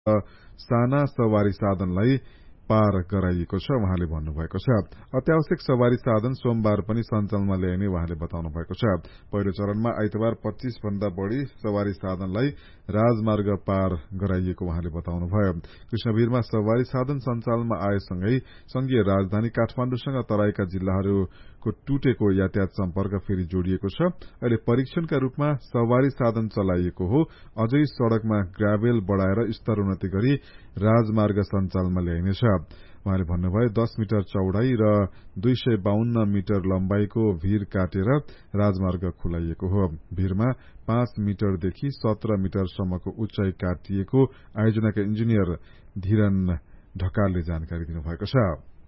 साना सवारी साधनलाई पार गराइएको छ उहाँले भन्नुभएको छ। अत्यावश्यक सवारी साधन सोमबार पनि सञ्चालनमा ल्याइने उहाँले बताउनु भएको छ। पहिलो चरणमा आइतबार 25 भन्दा बढ़ी सवारी साधनलाई राजमार्ग पार गराइएको उहाँले बताउनुभयो। कृष्णभिरमा सवारी साधन सञ्चालनमा आएसँगै संघीय राजधानी काठमाण्डुसँग तराईका जिल्लाहरूको टुटेको यातायात सम्पर्क फेरि जोडिएको छ। अहिले परीक्षणका रूपमा सवारी साधन चलाइएको हो। अझै सड़कमा ग्राभेल बढ़ाएर स्तरोन्नति गरी राजमार्ग सञ्चालनमा ल्याइनेछ। उहाँले भन्नुभयो 10 मिटर चौड़ाई र 252 मिटर लम्बाईको भीर काटेर राजमार्ग खुलाइएको हो। भीरमा 5 मिटरदेखि 17 मिटरसम्मको उचाइ काटिएको आयोजनाका इन्जिनियर धीरन ढकालले जानकारी दिनुभएको छ।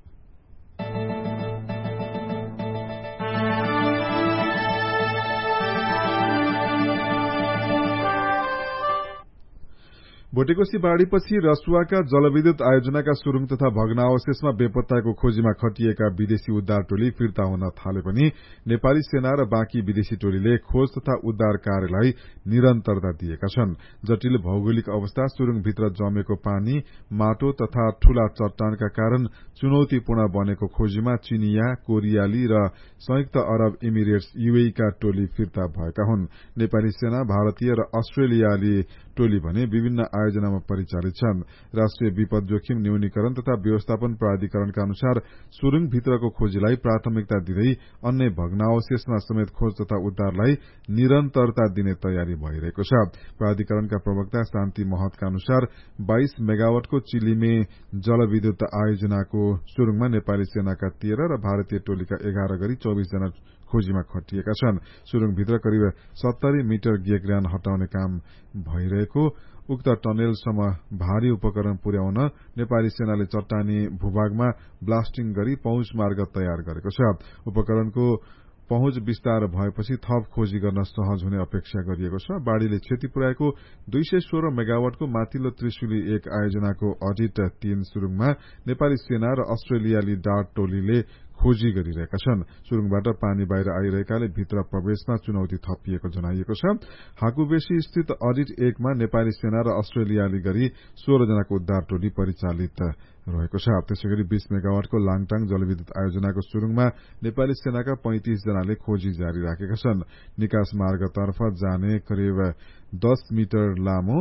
भोटेकोशी बाढ़ीपछि रसुवाका जलविद्युत आयोजनाका सुरुङ तथा भग्नावशेषमा बेपत्ताको खोजीमा खटिएका विदेशी उद्धार टोली फिर्ता हुन थाले पनि नेपाली सेना र बाँकी विदेशी टोलीले खोज तथा उद्धार कार्यलाई निरन्तरता दिएका छन्। जटिल भौगोलिक अवस्था, सुरुङभित्र जमेको पानी, माटो तथा ठूला चट्टानका कारण चुनौतीपूर्ण बनेको खोजीमा चिनिया, कोरियाली र संयुक्त अरब इमिरेट्स यूएई का टोली फिर्ता भएका हुन्। नेपाली सेना, भारतीय र अस्ट्रेलियाली टोली भने विभिन्न आयोजनामा परिचालित छन्। राष्ट्रिय विपद जोखिम न्यूनीकरण तथा व्यवस्थापन प्राधिकरणका अनुसार सुरुङभित्रको खोजीलाई प्राथमिकता दिँदै अन्य भग्नावशेषमा समेत खोज तथा उद्धारलाई निरन्तरता दिने तयारी भइरहेको छ। प्राधिकरणका प्रवक्ता शान्ति महतका अनुसार 22 मेगावाटको चिलिमे जलविद्युत आयोजनाको सुरुङमा नेपाली सेनाका 13 र भारतीय टोलीका 11 गरी 24 जना खोजीमा खटिएका छन्। सुरुङभित्र करिब 70 मिटर गेगरान हटाउने काम भइरहेको, उक्त टनेलसम्म भारी उपकरण पुर्याउन नेपाली सेनाले चट्टानी भूभागमा ब्लास्टिङ गरी पहुँच मार्ग तयार गरेको छ। उपकरणको पहुँच विस्तार भएपछि थप खोजी गर्न सहज हुने अपेक्षा गरिएको छ। बाढ़ीले क्षति पुर्याएको 216 मेगावाटको माथिल्लो त्रिशुली 1 आयोजनाको अडिट 3 सुरुङमा नेपाली सेना र अस्ट्रेलियाली डार्ट टोलीले खोजी गरिरहेका छन्। सुरुङबाट पानी बाहिर आइरहेकाले भित्र प्रवेशमा चुनौती थपिएको जनाइएको छ। हाकुबेसी स्थित अडिट 1 मा नेपाली सेना र अस्ट्रेलियाली गरी 16 जनाको उद्धार टोली परिचालित रहेको छ। त्यसैगरी 20 मेगावाटको लाङटाङ जलविद्युत आयोजनाको सुरुङमा नेपाली सेनाका 35 जनाले खोजी जारी राखेका छन्। निकास मार्गतर्फ जाने करिब 10 मिटर लामो,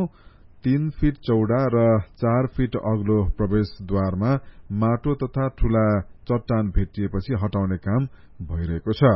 3 फिट चौड़ा र 4 फिट अग्लो प्रवेशद्वारमा माटो तथा ठूला चट्टान भेटिएपछि हटाउने काम भइरहेको छ।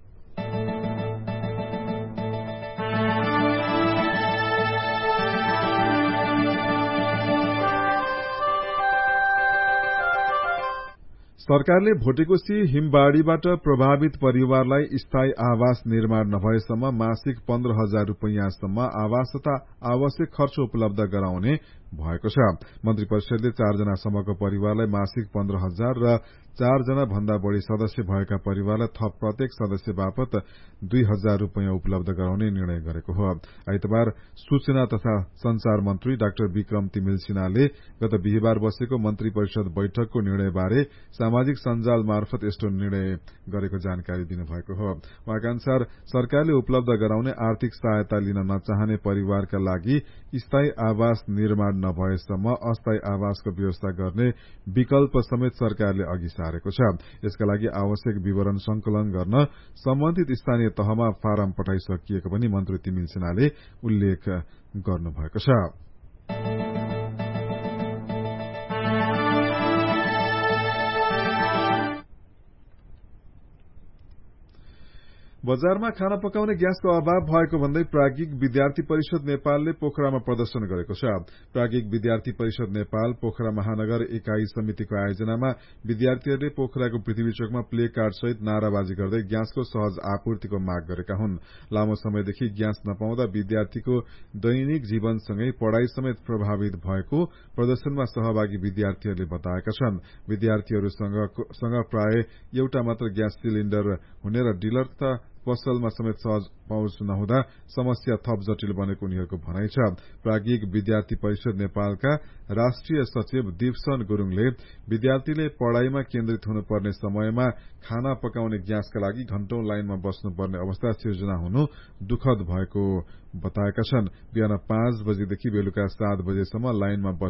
सरकारले भोटेकोशी हिमबाढ़ीबाट प्रभावित परिवारलाई स्थायी आवास निर्माण नभएसम्म मासिक 15,000 रूपियाँसम्म आवास तथा आवश्यक खर्च उपलब्ध गराउने भएको छ। मन्त्री परिषदले 4 जनासम्मको परिवारलाई मासिक 15,000 र 4 जना भन्दा बढ़ी सदस्य भएका परिवारलाई थप प्रत्येक सदस्य बापत 2,000 रूपियाँ उपलब्ध गराउने निर्णय गरेको हो। आइतबार सूचना तथा संचार मन्त्री डाक्टर विक्रम तिमिल सिन्हाले गत बिहीबार बसेको मन्त्री परिषद बैठकको निर्णयबारे सामाजिक सञ्जाल मार्फत यस्तो निर्णय गरेको जानकारी दिनुभएको हो। उहाँका अनुसार सरकारले उपलब्ध गराउने आर्थिक सहायता लिन नचाहने परिवारका लागि स्थायी आवास निर्माण नभएसम्म अस्थायी आवासको व्यवस्था गर्ने विकल्प समेत सरकारले अघि सारेको छ। यसका लागि आवश्यक विवरण संकलन गर्न सम्बन्धित स्थानीय तहमा फारम पठाइसकिएको पनि मन्त्री तिमिल सिन्हाले उल्लेख गर्नुभएको छ। बजारमा खाना पकाउने ग्यासको अभाव भएको भन्दै प्राज्ञिक विद्यार्थी परिषद नेपालले पोखरामा प्रदर्शन गरेको छ। प्राज्ञिक विद्यार्थी परिषद नेपाल पोखरा महानगर इकाई समितिको आयोजनामा विद्यार्थीहरूले पोखराको पृथ्वी चोकमा प्ले कार्ड सहित नाराबाजी गर्दै ग्यासको सहज आपूर्तिको माग गरेका हुन्। लामो समयदेखि ग्यास नपाउँदा विद्यार्थीको दैनिक जीवनसँगै पढ़ाई समेत प्रभावित भएको प्रदर्शनमा सहभागी विद्यार्थीहरूले बताएका छन्। विद्यार्थीहरूसँग प्राय एउटा मात्र ग्यास सिलिण्डर हुने र डिलर तथा पसलमा समेत सहज पहुँच नहुँदा समस्या थप जटिल बनेको उनीहरूको भनाइ छ। प्राज्ञिक विद्यार्थी परिषद नेपालका राष्ट्रिय सचिव दिवसन गुरूङले विद्यार्थीले पढ़ाईमा केन्द्रित हुनुपर्ने समयमा खाना पकाउने ग्यासका लागि घण्टौं लाइनमा बस्नुपर्ने अवस्था सिर्जना हुनु दुःखद भएको बताएका छन्। बिहान 5 बजेदेखि बेलुका 7 बजेसम्म लाइनमा